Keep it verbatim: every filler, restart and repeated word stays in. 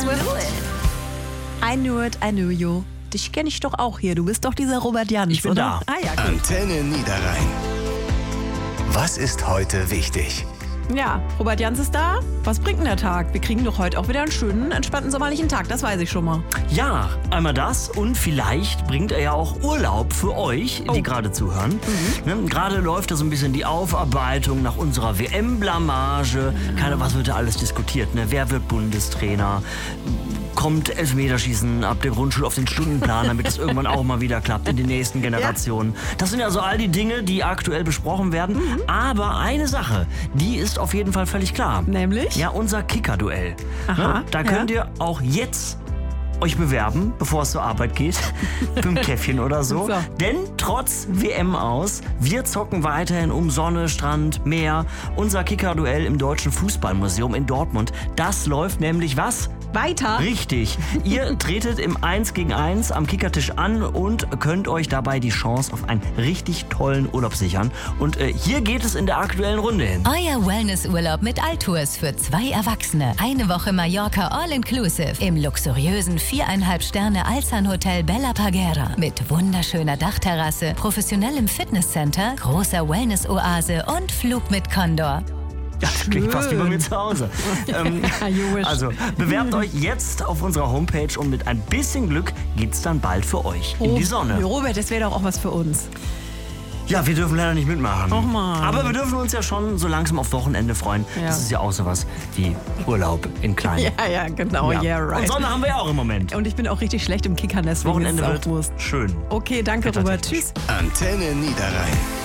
Swift. I knew it, I knew you. Dich kenne ich doch auch hier. Du bist doch dieser Robert Jans, Ich bin oder? da. Ah, ja, gut. Antenne Niederrhein. Was ist heute wichtig? Ja, Robert Jans ist da. Was bringt denn der Tag? Wir kriegen doch heute auch wieder einen schönen, entspannten sommerlichen Tag. Das weiß ich schon mal. Ja, einmal das und vielleicht bringt er ja auch Urlaub für euch, die Oh. gerade zuhören. Ne, gerade läuft da so ein bisschen die Aufarbeitung nach unserer W M-Blamage. Keine, was wird da alles diskutiert? Ne? Wer wird Bundestrainer? Kommt Elfmeterschießen ab der Grundschule auf den Stundenplan, damit es irgendwann auch mal wieder klappt in den nächsten Generationen. Das sind ja so all die Dinge, die aktuell besprochen werden. Aber eine Sache, die ist auf jeden Fall völlig klar. Nämlich? Ja, unser Kicker-Duell. Aha, Ne? Da könnt ja. ihr auch jetzt euch bewerben, bevor es zur Arbeit geht. Für ein Käffchen oder so. So. Denn trotz W M aus, wir zocken weiterhin um Sonne, Strand, Meer. Unser Kicker-Duell im Deutschen Fußballmuseum in Dortmund. Das läuft nämlich was? Weiter? Richtig. Ihr tretet im eins gegen eins am Kickertisch an und könnt euch dabei die Chance auf einen richtig tollen Urlaub sichern. Und äh, hier geht es in der aktuellen Runde hin. Euer Wellnessurlaub mit Altours für zwei Erwachsene. Eine Woche Mallorca All-Inclusive im luxuriösen viereinhalb Sterne Alzan Hotel Bella Parguera mit wunderschöner Dachterrasse, professionellem Fitnesscenter, großer Wellness-Oase und Flug mit Condor. Ja, das klingt fast wie bei mir zu Hause. ähm, Ja, you wish. also, bewerbt euch jetzt auf unserer Homepage und mit ein bisschen Glück geht's dann bald für euch in die Sonne. Oh, Robert, das wäre doch auch was für uns. Ja, wir dürfen leider nicht mitmachen. Och, Mann. Aber wir dürfen uns ja schon so langsam auf Wochenende freuen. Ja. Das ist ja auch sowas wie Urlaub in klein. Ja, ja, genau, Ja. yeah, right. Und Sonne haben wir ja auch im Moment. Und ich bin auch richtig schlecht im Kickern, deswegen Wochenende ist es wird auch Wurst. schön. Okay, danke, Robert. Wettertechnisch. Tschüss. Antenne Niederrhein.